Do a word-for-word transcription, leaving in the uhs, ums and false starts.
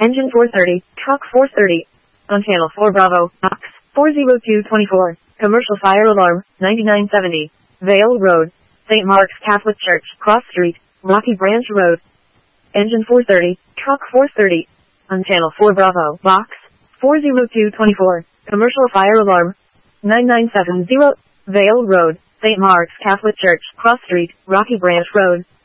Engine four thirty, truck four thirty. On channel four Bravo, box four zero two two four. Commercial fire alarm, ninety-nine seventy. Vale Road, Saint Mark's Catholic Church, Cross Street, Rocky Branch Road. Engine four thirty, truck four thirty. On channel four Bravo, box four zero two two four. Commercial fire alarm, nine nine seven zero. Vale Road, Saint Mark's Catholic Church, Cross Street, Rocky Branch Road.